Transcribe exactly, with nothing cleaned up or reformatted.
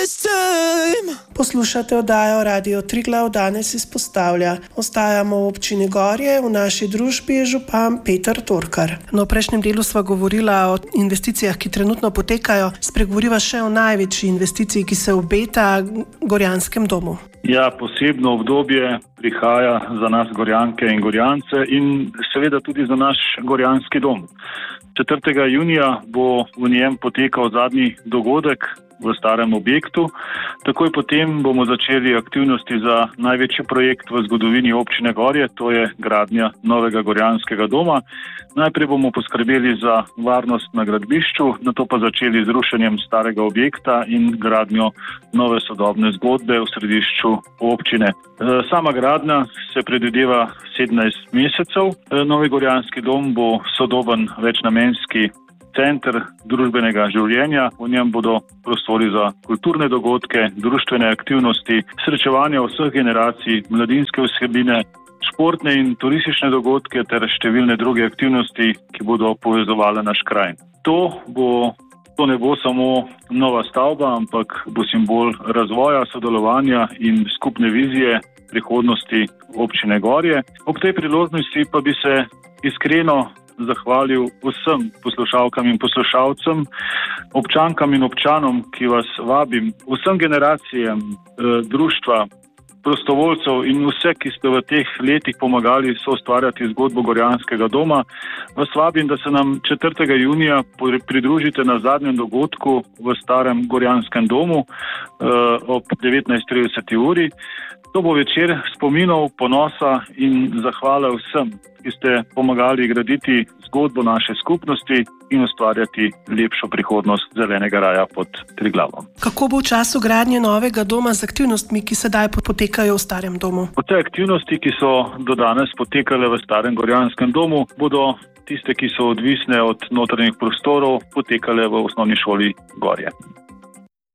Poslušate oddajo Radio Triglav, danes izpostavlja. Ostajamo v občini Gorje, v naši družbi je župan Peter Torkar. No, v prejšnjem delu sva govorila o investicijah, ki trenutno potekajo. Spregovoriva še o največji investiciji, ki se obeta Gorjanskem domu. Ja, posebno obdobje prihaja za nas Gorjanke in Gorjance in seveda tudi za naš Gorjanski dom. četrtega junija bo v njem potekal zadnji dogodek v starem objektu. Takoj potem bomo začeli aktivnosti za največji projekt v zgodovini občine Gorje, to je gradnja novega Gorjanskega doma. Najprej bomo poskrbeli za varnost na gradbišču, nato pa začeli z rušenjem starega objekta in gradnjo nove sodobne zgodbe v središču občine. Sama gradnja se predvideva sedemnajst mesecev. Novi Gorjanski dom bo sodoben večnamenski center družbenega življenja. V njem bodo prostori za kulturne dogodke, društvene aktivnosti, srečevanja vseh generacij, mladinske vsebine, športne in turistične dogodke ter številne druge aktivnosti, ki bodo povezovale naš kraj. To bo, to ne bo samo nova stavba, ampak bo simbol razvoja, sodelovanja in skupne vizije prihodnosti občine Gorje. Ob tej priložnosti pa bi se iskreno zahvalil vsem poslušalkam in poslušalcem, občankam in občanom, ki vas vabim, vsem generacijam eh, društva, prostovoljcev in vse, ki ste v teh letih pomagali soustvarjati zgodbo Gorjanskega doma, vas vabim, da se nam četrtega junija pridružite na zadnjem dogodku v starem Gorjanskem domu eh, ob devetnajst trideset uri. To bo večer spominov, ponosa in zahvala vsem, ki ste pomagali graditi zgodbo naše skupnosti in ustvarjati lepšo prihodnost zelenega raja pod Triglavom. Kako bo v času gradnje novega doma z aktivnostmi, ki sedaj potekajo v starem domu? Te aktivnosti, ki so do danes potekale v starem Gorjanskem domu, bodo tiste, ki so odvisne od notranjih prostorov, potekale v osnovni šoli Gorje.